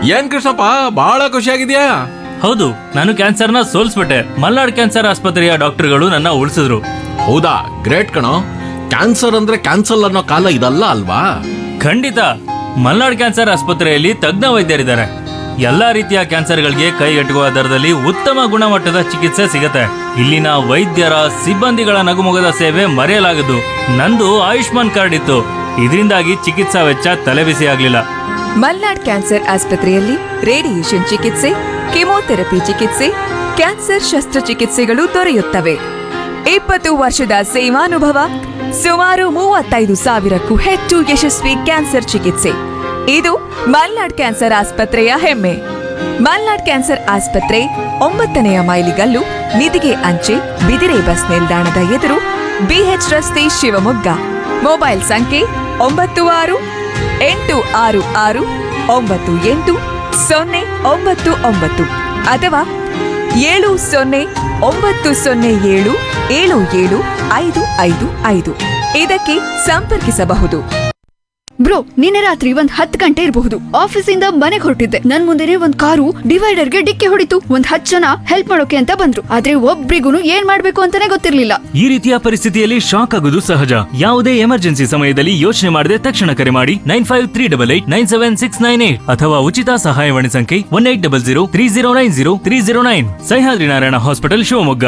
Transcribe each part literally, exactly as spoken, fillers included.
ಏನ್ ಕೃಷ್ಣಪ್ಪ ಬಹಳ ಖುಷಿಯಾಗಿದ್ಯಾ? ಹೌದು, ನಾನು ಕ್ಯಾನ್ಸರ್ನ ಸೋಲ್ಸ್ಬಿಟ್ಟೆ. ಮಲ್ನಾಡ್ ಕ್ಯಾನ್ಸರ್ ಆಸ್ಪತ್ರೆಯ ಡಾಕ್ಟರ್ಗಳು ನನ್ನ ಉಳಿಸಿದ್ರು. ಹೌದಾ, ಗ್ರೇಟ್ ಕಣೋ. ಕ್ಯಾನ್ಸರ್ ಅಂದ್ರೆ ಕ್ಯಾನ್ಸಲ್ ಅನ್ನೋ ಕಾಲ ಇದಲ್ಲ ಅಲ್ವಾ? ಖಂಡಿತ. ಮಲ್ನಾಡ್ ಕ್ಯಾನ್ಸರ್ ಆಸ್ಪತ್ರೆಯಲ್ಲಿ ತಜ್ಞ ವೈದ್ಯರಿದ್ದಾರೆ. ಎಲ್ಲಾ ರೀತಿಯ ಕ್ಯಾನ್ಸರ್ಗಳಿಗೆ ಕೈಗೆಟುಕುವ ದರದಲ್ಲಿ ಉತ್ತಮ ಗುಣಮಟ್ಟದ ಚಿಕಿತ್ಸೆ ಸಿಗುತ್ತೆ. ಇಲ್ಲಿನ ವೈದ್ಯರ ಸಿಬ್ಬಂದಿಗಳ ನಗುಮೊಗದ ಸೇವೆ ಮರೆಯಲಾಗದು. ನಂದು ಆಯುಷ್ಮಾನ್ ಕಾರ್ಡ್ ಇತ್ತು, ಇದರಿಂದಾಗಿ ಚಿಕಿತ್ಸಾ ವೆಚ್ಚ ತಲೆಬಿಸಿ ಆಗ್ಲಿಲ್ಲ. ಮಲ್ನಾಡ್ ಕ್ಯಾನ್ಸರ್ ಆಸ್ಪತ್ರೆಯಲ್ಲಿ ರೇಡಿಯೇಷನ್ ಚಿಕಿತ್ಸೆ, ಕೆಮೊಥೆರಪಿ ಚಿಕಿತ್ಸೆ, ಕ್ಯಾನ್ಸರ್ ಶಸ್ತ್ರಚಿಕಿತ್ಸೆಗಳು ದೊರೆಯುತ್ತವೆ. ಇಪ್ಪತ್ತು ವರ್ಷದ ಸೇವಾನುಭವ, ಸುಮಾರು ಮೂವತ್ತೈದು ಸಾವಿರಕ್ಕೂ ಹೆಚ್ಚು ಯಶಸ್ವಿ ಕ್ಯಾನ್ಸರ್ ಚಿಕಿತ್ಸೆ. ಇದು ಮಲ್ನಾಡ್ ಕ್ಯಾನ್ಸರ್ ಆಸ್ಪತ್ರೆಯ ಹೆಮ್ಮೆ. ಮಲ್ನಾಡ್ ಕ್ಯಾನ್ಸರ್ ಆಸ್ಪತ್ರೆ ಒಂಬತ್ತನೆಯ ಮೈಲಿಗಲ್ಲು, ನಿಧಿಗೆ ಅಂಚೆ, ಬಿದಿರೆ ಬಸ್ ನಿಲ್ದಾಣದ ಎದುರು, ಬಿಎಚ್ ರಸ್ತೆ, ಶಿವಮೊಗ್ಗ. ಮೊಬೈಲ್ ಸಂಖ್ಯೆ ಒಂಬತ್ತು ಆರು ಎಂಟು ಆರು ಆರು ಒಂಬತ್ತು ಎಂಟು ಸೊನ್ನೆ ಒಂಬತ್ತು ಒಂಬತ್ತು ಅಥವಾ ಏಳು ಸೊನ್ನೆ ಒಂಬತ್ತು ಸೊನ್ನೆ ಏಳು ಏಳು ಏಳು ಐದು ಐದು ಐದು ಇದಕ್ಕೆ ಸಂಪರ್ಕಿಸಬಹುದು. ಬ್ರೋ, ನಿನ್ನೆ ರಾತ್ರಿ ಒಂದ್ ಹತ್ತು ಗಂಟೆ ಇರಬಹುದು. ಆಫೀಸಿಂದ ಮನೆಗೆ ಹೊರಟಿದ್ದೆ. ನನ್ ಮುಂದೆನೆ ಒಂದ್ ಕಾರು ಡಿವೈಡರ್ಗೆ ಡಿಕ್ಕಿ ಹೊಡಿತು. ಒಂದ್ ಹತ್ತು ಜನ ಹೆಲ್ಪ್ ಮಾಡೋಕೆ ಅಂತ ಬಂದ್ರು, ಆದ್ರೆ ಒಬ್ರಿಗೂ ಏನ್ ಮಾಡ್ಬೇಕು ಅಂತಾನೆ ಗೊತ್ತಿರ್ಲಿಲ್ಲ. ಈ ರೀತಿಯ ಪರಿಸ್ಥಿತಿಯಲ್ಲಿ ಶಾಕ್ ಆಗೋದು ಸಹಜ. ಯಾವುದೇ ಎಮರ್ಜೆನ್ಸಿ ಸಮಯದಲ್ಲಿ ಯೋಚನೆ ಮಾಡದೆ ತಕ್ಷಣ ಕರೆ ಮಾಡಿ nine five three double eight nine seven six nine eight ಅಥವಾ ಉಚಿತ ಸಹಾಯವಾಣಿ ಸಂಖ್ಯೆ one eight double zero three zero nine zero three zero nine. Sahyadri Narayana hospital, Shivamogga.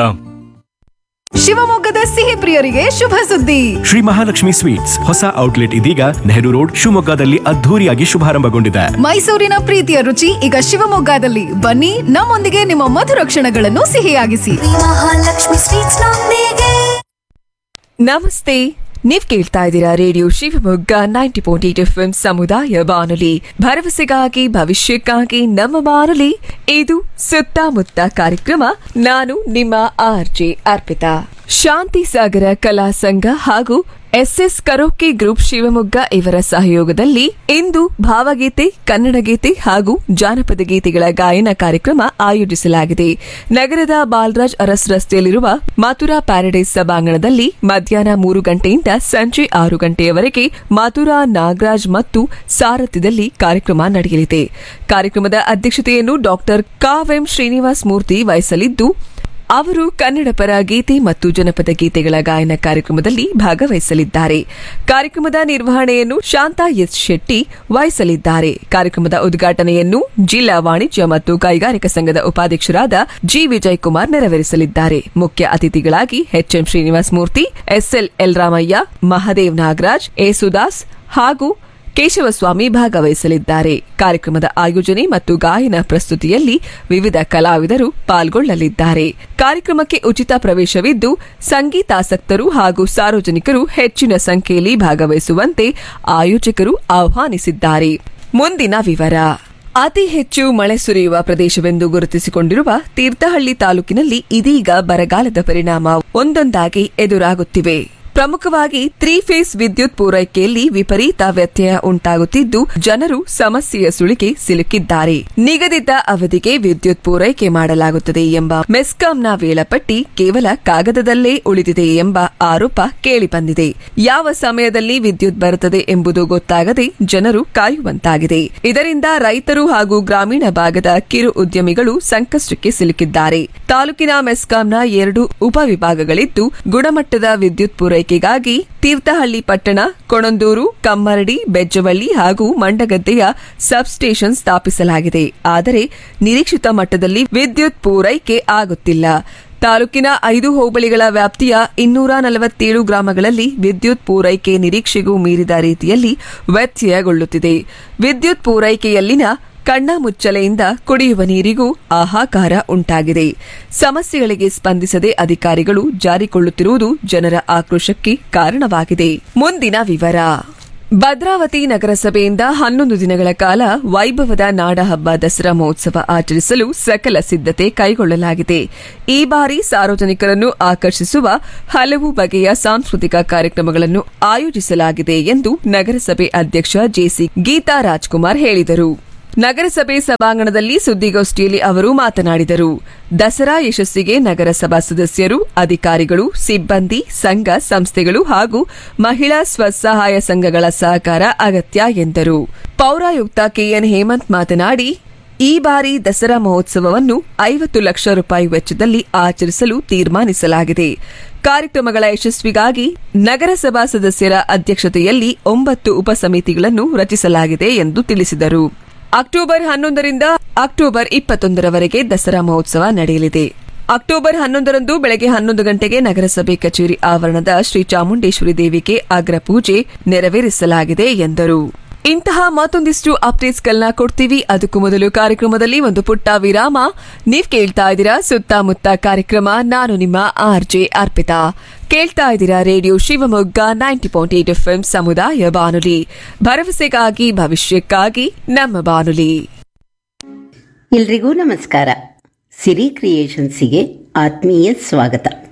ಶಿವಮೊಗ್ಗದ ಸಿಹಿ ಪ್ರಿಯರಿಗೆ ಶುಭ ಸುದ್ದಿ. ಶ್ರೀ ಮಹಾಲಕ್ಷ್ಮಿ ಸ್ವೀಟ್ಸ್ ಹೊಸ ಔಟ್ಲೆಟ್ ಇದೀಗ ನೆಹರು ರೋಡ್, ಶಿವಮೊಗ್ಗದಲ್ಲಿ ಅದ್ಧೂರಿಯಾಗಿ ಶುಭಾರಂಭಗೊಂಡಿದೆ. ಮೈಸೂರಿನ ಪ್ರೀತಿಯ ರುಚಿ ಈಗ ಶಿವಮೊಗ್ಗದಲ್ಲಿ. ಬನ್ನಿ, ನಮ್ಮೊಂದಿಗೆ ನಿಮ್ಮ ಮಧುರ ಕ್ಷಣಗಳನ್ನು ಸಿಹಿಯಾಗಿಸಿ. ಮಹಾಲಕ್ಷ್ಮಿ ಸ್ವೀಟ್ಸ್ ನೊಂದಿಗೆ. ನಮಸ್ತೆ, ನೀವ್ ಕೇಳ್ತಾ ಇದ್ದೀರಾ radio Shivamogga ninety point eight F M ಸಮುದಾಯ ಬಾನುಲಿ, ಭರವಸೆಗಾಗಿ ಭವಿಷ್ಯಕ್ಕಾಗಿ ನಮ್ಮ ಬಾನುಲಿ. ಇದು ಸುತ್ತಮುತ್ತ ಕಾರ್ಯಕ್ರಮ. ನಾನು ನಿಮ್ಮ ಆರ್ ಜೆ ಅರ್ಪಿತಾ. ಶಾಂತಿ ಸಾಗರ ಕಲಾ ಸಂಘ ಹಾಗೂ ಎಸ್ಎಸ್ ಕರೋಕೆ ಗ್ರೂಪ್ ಶಿವಮೊಗ್ಗ ಇವರ ಸಹಯೋಗದಲ್ಲಿ ಇಂದು ಭಾವಗೀತೆ, ಕನ್ನಡ ಗೀತೆ ಹಾಗೂ ಜಾನಪದ ಗೀತೆಗಳ ಗಾಯನ ಕಾರ್ಯಕ್ರಮ ಆಯೋಜಿಸಲಾಗಿದೆ. ನಗರದ ಬಾಲರಾಜ್ ಅರಸ್ ರಸ್ತೆಯಲ್ಲಿರುವ ಮಥುರಾ ಪ್ಯಾರಡೈಸ್ ಸಭಾಂಗಣದಲ್ಲಿ ಮಧ್ಯಾಹ್ನ ಮೂರು ಗಂಟೆಯಿಂದ ಸಂಜೆ ಆರು ಗಂಟೆಯವರೆಗೆ ಮಥುರಾ, ನಾಗರಾಜ್ ಮತ್ತು ಸಾರಥ್ಯದಲ್ಲಿ ಕಾರ್ಯಕ್ರಮ ನಡೆಯಲಿದೆ. ಕಾರ್ಯಕ್ರಮದ ಅಧ್ಯಕ್ಷತೆಯನ್ನು ಡಾಕ್ಟರ್ ಕಾವೆಂ ಶ್ರೀನಿವಾಸ್ ಮೂರ್ತಿ ವಹಿಸಲಿದ್ದು, ಅವರು ಕನ್ನಡ ಪರ ಗೀತೆ ಮತ್ತು ಜನಪದ ಗೀತೆಗಳ ಗಾಯನ ಕಾರ್ಯಕ್ರಮದಲ್ಲಿ ಭಾಗವಹಿಸಲಿದ್ದಾರೆ. ಕಾರ್ಯಕ್ರಮದ ನಿರ್ವಹಣೆಯನ್ನು ಶಾಂತಾ ಎಸ್ ಶೆಟ್ಟಿ ವಹಿಸಲಿದ್ದಾರೆ. ಕಾರ್ಯಕ್ರಮದ ಉದ್ಘಾಟನೆಯನ್ನು ಜಿಲ್ಲಾ ವಾಣಿಜ್ಯ ಮತ್ತು ಕೈಗಾರಿಕಾ ಸಂಘದ ಉಪಾಧ್ಯಕ್ಷರಾದ ಜಿ ವಿಜಯ್ ಕುಮಾರ್ ನೆರವೇರಿಸಲಿದ್ದಾರೆ. ಮುಖ್ಯ ಅತಿಥಿಗಳಾಗಿ HM Srinivas Murthy, SL L Ramaiah, Mahadev Nagaraj, A Sudas ಹಾಗೂ ಕೇಶವಸ್ವಾಮಿ ಭಾಗವಹಿಸಲಿದ್ದಾರೆ. ಕಾರ್ಯಕ್ರಮದ ಆಯೋಜನೆ ಮತ್ತು ಗಾಯನ ಪ್ರಸ್ತುತಿಯಲ್ಲಿ ವಿವಿಧ ಕಲಾವಿದರು ಪಾಲ್ಗೊಳ್ಳಲಿದ್ದಾರೆ. ಕಾರ್ಯಕ್ರಮಕ್ಕೆ ಉಚಿತ ಪ್ರವೇಶವಿದ್ದು, ಸಂಗೀತಾಸಕ್ತರು ಹಾಗೂ ಸಾರ್ವಜನಿಕರು ಹೆಚ್ಚಿನ ಸಂಖ್ಯೆಯಲ್ಲಿ ಭಾಗವಹಿಸುವಂತೆ ಆಯೋಜಕರು ಆಹ್ವಾನಿಸಿದ್ದಾರೆ. ಮುಂದಿನ ವಿವರ. ಅತಿ ಹೆಚ್ಚು ಮಳೆ ಸುರಿಯುವ ಪ್ರದೇಶವೆಂದು ಗುರುತಿಸಿಕೊಂಡಿರುವ ತೀರ್ಥಹಳ್ಳಿ ತಾಲೂಕಿನಲ್ಲಿ ಇದೀಗ ಬರಗಾಲದ ಪರಿಣಾಮ ಒಂದೊಂದಾಗಿ ಎದುರಾಗುತ್ತಿವೆ. ಪ್ರಮುಖವಾಗಿ ತ್ರೀ ಫೇಸ್ ವಿದ್ಯುತ್ ಪೂರೈಕೆಯಲ್ಲಿ ವಿಪರೀತ ವ್ಯತ್ಯಯ ಉಂಟಾಗುತ್ತಿದ್ದು, ಜನರು ಸಮಸ್ಯೆಯ ಸುಳಿಗೆ ಸಿಲುಕಿದ್ದಾರೆ. ನಿಗದಿತ ಅವಧಿಗೆ ವಿದ್ಯುತ್ ಪೂರೈಕೆ ಮಾಡಲಾಗುತ್ತದೆ ಎಂಬ ಮೆಸ್ಕಾಂನ ವೇಳಾಪಟ್ಟಿ ಕೇವಲ ಕಾಗದದಲ್ಲೇ ಉಳಿದಿದೆ ಎಂಬ ಆರೋಪ ಕೇಳಿಬಂದಿದೆ. ಯಾವ ಸಮಯದಲ್ಲಿ ವಿದ್ಯುತ್ ಬರುತ್ತದೆ ಎಂಬುದು ಗೊತ್ತಾಗದೆ ಜನರು ಕಾಯುವಂತಾಗಿದೆ. ಇದರಿಂದ ರೈತರು ಹಾಗೂ ಗ್ರಾಮೀಣ ಭಾಗದ ಕಿರು ಉದ್ಯಮಿಗಳು ಸಂಕಷ್ಟಕ್ಕೆ ಸಿಲುಕಿದ್ದಾರೆ. ತಾಲೂಕಿನ ಮೆಸ್ಕಾಂನ ಎರಡು ಉಪವಿಭಾಗಗಳಿದ್ದು, ಗುಣಮಟ್ಟದ ವಿದ್ಯುತ್ ಪೂರೈಕೆ ಗಾಗಿ ತೀರ್ಥಹಳ್ಳಿ ಪಟ್ಟಣ, ಕೊಣಂದೂರು, ಕಮ್ಮರಡಿ, ಬೆಜ್ಜವಳ್ಳಿ ಹಾಗೂ ಮಂಡಗದ್ದೆಯ ಸಬ್ಸ್ಟೇಷನ್ ಸ್ಥಾಪಿಸಲಾಗಿದೆ. ಆದರೆ ನಿರೀಕ್ಷಿತ ಮಟ್ಟದಲ್ಲಿ ವಿದ್ಯುತ್ ಪೂರೈಕೆ ಆಗುತ್ತಿಲ್ಲ. ತಾಲೂಕಿನ ಐದು ಹೋಬಳಿಗಳ ವ್ಯಾಪ್ತಿಯ ಇನ್ನೂರ ನಲವತ್ತೇಳು ಗ್ರಾಮಗಳಲ್ಲಿ ವಿದ್ಯುತ್ ಪೂರೈಕೆ ನಿರೀಕ್ಷೆಗೂ ಮೀರಿದ ರೀತಿಯಲ್ಲಿ ವ್ಯತ್ಯಯಗೊಳ್ಳುತ್ತಿದೆ. ವಿದ್ಯುತ್ ಪೂರೈಕೆಯಲ್ಲಿನ ಕಣ್ಣ ಮುಚ್ಚಲೆಯಿಂದ ಕುಡಿಯುವ ನೀರಿಗೂ ಹಾಹಾಕಾರ ಉಂಟಾಗಿದೆ. ಸಮಸ್ಯೆಗಳಿಗೆ ಸ್ಪಂದಿಸದೆ ಅಧಿಕಾರಿಗಳು ಜಾರಿಕೊಳ್ಳುತ್ತಿರುವುದು ಜನರ ಆಕ್ರೋಶಕ್ಕೆ ಕಾರಣವಾಗಿದೆ. ಮುಂದಿನ ವಿವರ. ಭದ್ರಾವತಿ ನಗರಸಭೆಯಿಂದ ಹನ್ನೊಂದು ದಿನಗಳ ಕಾಲ ವೈಭವದ ನಾಡಹಬ್ಬ ದಸರಾ ಮಹೋತ್ಸವ ಆಚರಿಸಲು ಸಕಲ ಸಿದ್ದತೆ ಕೈಗೊಳ್ಳಲಾಗಿದೆ. ಈ ಬಾರಿ ಸಾರ್ವಜನಿಕರನ್ನು ಆಕರ್ಷಿಸುವ ಹಲವು ಬಗೆಯ ಸಾಂಸ್ಕೃತಿಕ ಕಾರ್ಯಕ್ರಮಗಳನ್ನು ಆಯೋಜಿಸಲಾಗಿದೆ ಎಂದು ನಗರಸಭೆ ಅಧ್ಯಕ್ಷ ಜೆಸಿ ಗೀತಾ ರಾಜ್ಕುಮಾರ್ ಹೇಳಿದರು. ನಗರಸಭೆ ಸಭಾಂಗಣದಲ್ಲಿ ಸುದ್ದಿಗೋಷ್ಠಿಯಲ್ಲಿ ಅವರು ಮಾತನಾಡಿದರು. ದಸರಾ ಯಶಸ್ಸಿಗೆ ನಗರಸಭಾ ಸದಸ್ಯರು, ಅಧಿಕಾರಿಗಳು, ಸಿಬ್ಬಂದಿ, ಸಂಘ ಸಂಸ್ಥೆಗಳು ಹಾಗೂ ಮಹಿಳಾ ಸ್ವಸಹಾಯ ಸಂಘಗಳ ಸಹಕಾರ ಅಗತ್ಯ ಎಂದರು. ಪೌರಾಯುಕ್ತ ಕೆಎನ್ ಹೇಮಂತ್ ಮಾತನಾಡಿ, ಈ ಬಾರಿ ದಸರಾ ಮಹೋತ್ಸವವನ್ನು ಐವತ್ತು ಲಕ್ಷ ರೂಪಾಯಿ ವೆಚ್ಚದಲ್ಲಿ ಆಚರಿಸಲು ತೀರ್ಮಾನಿಸಲಾಗಿದೆ. ಕಾರ್ಯಕ್ರಮಗಳ ಯಶಸ್ವಿಗಾಗಿ ನಗರಸಭಾ ಸದಸ್ಯರ ಅಧ್ಯಕ್ಷತೆಯಲ್ಲಿ ಒಂಬತ್ತು ಉಪಸಮಿತಿಗಳನ್ನು ರಚಿಸಲಾಗಿದೆ ಎಂದು ತಿಳಿಸಿದರು. ಅಕ್ಟೋಬರ್ ಹನ್ನೊಂದರಿಂದ ಅಕ್ಟೋಬರ್ ಇಪ್ಪತ್ತೊಂದರವರೆಗೆ ದಸರಾ ಮಹೋತ್ಸವ ನಡೆಯಲಿದೆ. ಅಕ್ಟೋಬರ್ ಹನ್ನೊಂದರಂದು ಬೆಳಗ್ಗೆ ಹನ್ನೊಂದು ಗಂಟೆಗೆ ನಗರಸಭೆ ಕಚೇರಿ ಆವರಣದ ಶ್ರೀ ಚಾಮುಂಡೇಶ್ವರಿ ದೇವಿಗೆ ಅಗ್ರ ಪೂಜೆ ನೆರವೇರಿಸಲಾಗಿದೆ ಎಂದರು. ಇಂತಹ ಮತ್ತೊಂದಿಷ್ಟು ಅಪ್ಡೇಟ್ಸ್ಗಳನ್ನ ಕೊಡ್ತೀವಿ. ಅದಕ್ಕೂ ಮೊದಲು ಕಾರ್ಯಕ್ರಮದಲ್ಲಿ ಒಂದು ಪುಟ್ಟ ವಿರಾಮ. ನೀವ್ ಕೇಳ್ತಾ ಇದ್ದೀರಾ ಸುತ್ತಮುತ್ತ ಕಾರ್ಯಕ್ರಮ. ನಾನು ನಿಮ್ಮ ಆರ್ ಜೆ ಅರ್ಪಿತಾ. ಕೇಳ್ತಾ ಇದ್ದೀರಾ radio Shivamogga ninety point eight F M ಸಮುದಾಯ ಬಾನುಲಿ, ಭರವಸೆಗಾಗಿ ಭವಿಷ್ಯಕ್ಕಾಗಿ ನಮ್ಮ ಬಾನುಲಿ. ಎಲ್ರಿಗೂ ನಮಸ್ಕಾರ. ಸಿರಿ ಕ್ರಿಯೇಷನ್ಸಿಗೆ ಆತ್ಮೀಯ ಸ್ವಾಗತ.